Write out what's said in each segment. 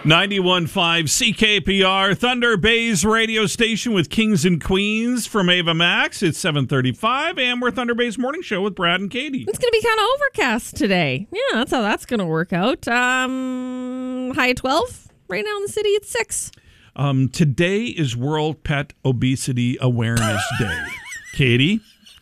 91.5 CKPR, Thunder Bay's radio station with Kings and Queens from Ava Max. It's 7:35, and we're Thunder Bay's morning show with Brad and Katie. It's going to be kind of overcast today. Yeah, that's how that's going to work out. High at 12. Right now in the city, it's 6. Today is World Pet Obesity Awareness Day. Katie?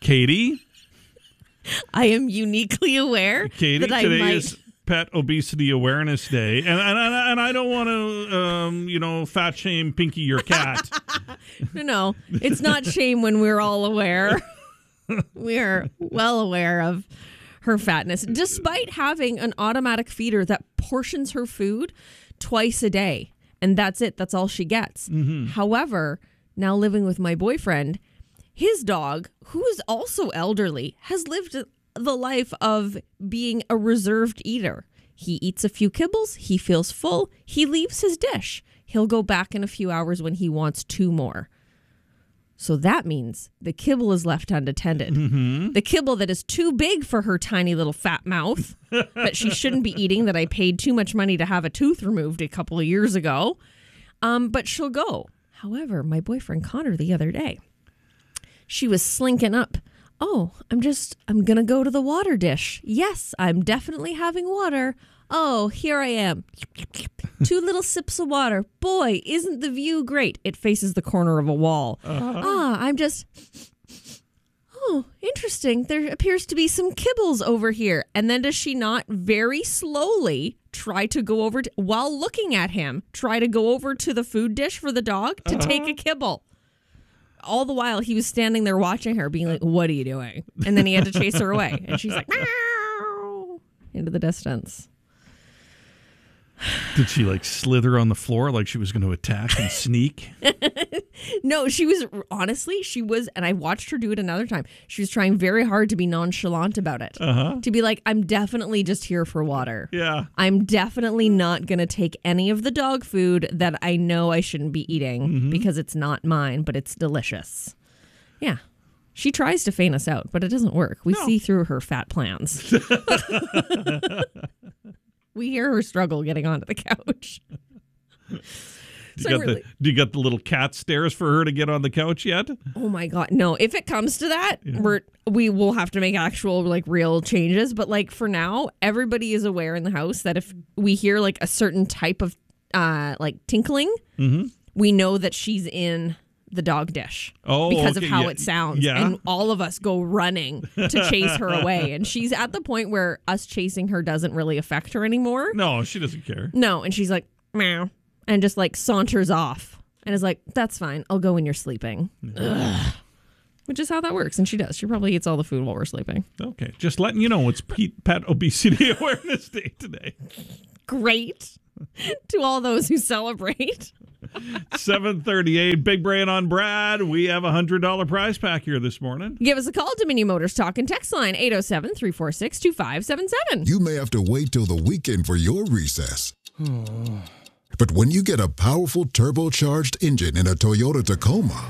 I am uniquely aware Katie, that I today might... is Pet Obesity Awareness Day, and I don't want to, fat shame Pinky your cat. No, it's not shame when we're all aware. We are well aware of her fatness, despite having an automatic feeder that portions her food twice a day, and that's it. That's all she gets. Mm-hmm. However, now living with my boyfriend, his dog, who is also elderly, has lived the life of being a reserved eater. He eats a few kibbles, he feels full, he leaves his dish. He'll go back in a few hours when he wants 2 more. So that means the kibble is left unattended. Mm-hmm. The kibble that is too big for her tiny little fat mouth that she shouldn't be eating, that I paid too much money to have a tooth removed a couple of years ago. But she'll go. However, my boyfriend Connor the other day, she was slinking up. Oh, I'm going to go to the water dish. Yes, I'm definitely having water. Oh, here I am. 2 little sips of water. Boy, isn't the view great? It faces the corner of a wall. Oh, interesting. There appears to be some kibbles over here. And then does she not very slowly try to go over, while looking at him, try to go over to the food dish for the dog to take a kibble? All the while, he was standing there watching her, being like, what are you doing? And then he had to chase her away. And she's like, meow, into the distance. Did she, slither on the floor like she was going to attack and sneak? No, she was, and I watched her do it another time. She was trying very hard to be nonchalant about it. To be like, I'm definitely just here for water. Yeah. I'm definitely not going to take any of the dog food that I know I shouldn't be eating because it's not mine, but it's delicious. Yeah. She tries to feign us out, but it doesn't work. We see through her fat plans. We hear her struggle getting onto the couch. Do you got the little cat stairs for her to get on the couch yet? Oh my God, no. If it comes to that, we will have to make actual real changes. But for now, everybody is aware in the house that if we hear a certain type of tinkling, we know that she's in the dog dish because of how it sounds. Yeah. And all of us go running to chase her away. And she's at the point where us chasing her doesn't really affect her anymore. No, she doesn't care. No. And she's like, meow, and just saunters off and is like, that's fine. I'll go when you're sleeping. Ugh. Which is how that works. And she does. She probably eats all the food while we're sleeping. Okay. Just letting you know it's Pet Obesity Awareness Day today. Great. To all those who celebrate. 7:38, Big Brain on Brad. We have a $100 prize pack here this morning. Give us a call, Dominion Motors Talk and Text line 807-346-2577. You may have to wait till the weekend for your recess. But when you get a powerful turbocharged engine in a Toyota Tacoma,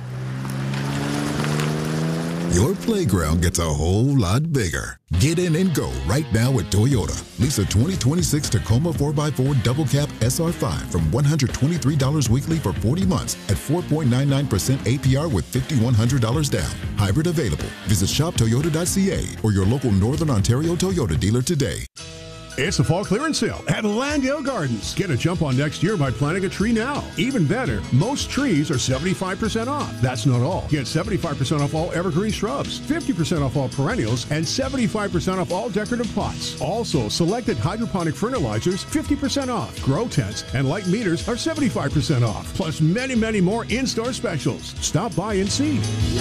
your playground gets a whole lot bigger. Get in and go right now at Toyota. Lease a 2026 Tacoma 4x4 Double Cab SR5 from $123 weekly for 40 months at 4.99% APR with $5,100 down. Hybrid available. Visit shoptoyota.ca or your local Northern Ontario Toyota dealer today. It's a fall clearance sale at Landale Gardens. Get a jump on next year by planting a tree now. Even better, most trees are 75% off. That's not all. Get 75% off all evergreen shrubs, 50% off all perennials, and 75% off all decorative pots. Also, selected hydroponic fertilizers, 50% off. Grow tents and light meters are 75% off. Plus many, many more in-store specials. Stop by and see.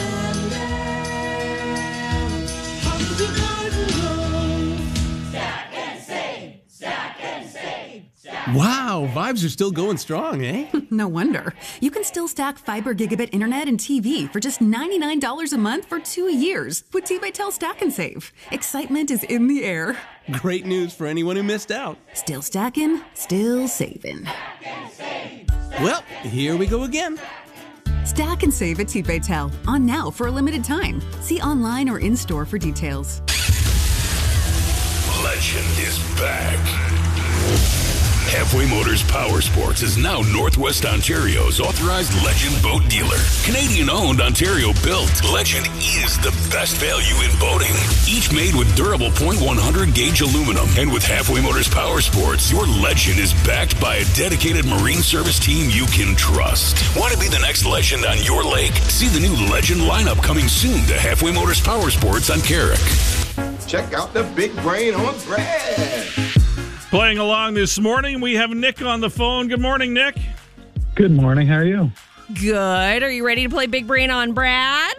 Wow, vibes are still going strong, eh? No wonder. You can still stack fiber gigabit internet and TV for just $99 a month for 2 years with T-Bytel Stack and Save. Excitement is in the air. Great news for anyone who missed out. Still stacking, still saving. Well, here we go again. Stack and save at T-Bytel. On now for a limited time. See online or in-store for details. Legend is back. Halfway Motors Power Sports is now Northwest Ontario's authorized Legend boat dealer. Canadian-owned, Ontario-built, Legend is the best value in boating. Each made with durable .100 gauge aluminum. And with Halfway Motors Power Sports, your Legend is backed by a dedicated marine service team you can trust. Want to be the next legend on your lake? See the new Legend lineup coming soon to Halfway Motors Power Sports on Carrick. Check out the big brain on Brad. Playing along this morning, we have Nick on the phone. Good morning, Nick. Good morning. How are you? Good. Are you ready to play Big Brain on Brad?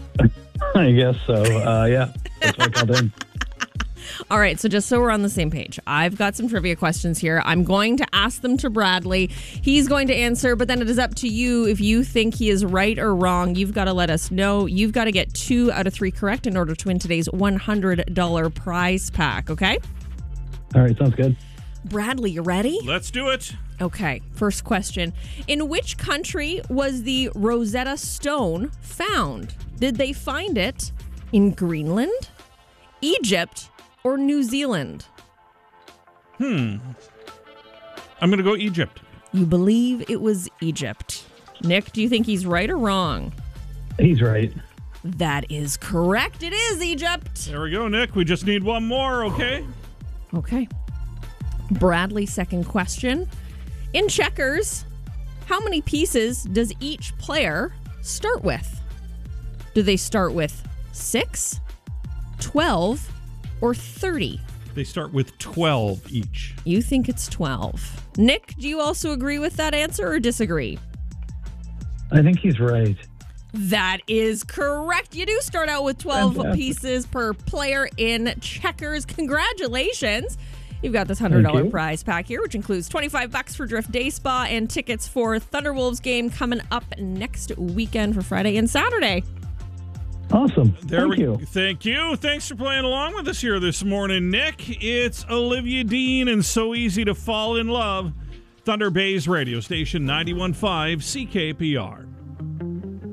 I guess so. Yeah, that's what I called in. All right, so just so we're on the same page, I've got some trivia questions here. I'm going to ask them to Bradley. He's going to answer, but then it is up to you. If you think he is right or wrong, you've got to let us know. You've got to get 2 out of 3 correct in order to win today's $100 prize pack, okay? All right, sounds good. Bradley, you ready? Let's do it. Okay, first question. In which country was the Rosetta Stone found? Did they find it in Greenland, Egypt, or New Zealand? I'm going to go Egypt. You believe it was Egypt. Nick, do you think he's right or wrong? He's right. That is correct. It is Egypt. There we go, Nick. We just need one more, okay? Okay. Bradley, second question. In checkers, how many pieces does each player start with? Do they start with 6, 12, or 30? They start with 12 each. You think it's 12. Nick, do you also agree with that answer or disagree? I think he's right. That is correct. You do start out with 12 Fantastic. pieces per player in checkers. Congratulations. You've got this Thank $100 you. prize pack here, which includes $25 for Drift Day Spa and tickets for Thunderwolves game coming up next weekend for Friday and Saturday. Awesome. Thank you. Thank you. Thanks for playing along with us here this morning, Nick. It's Olivia Dean and So Easy to Fall in Love. Thunder Bay's radio station 91.5 CKPR.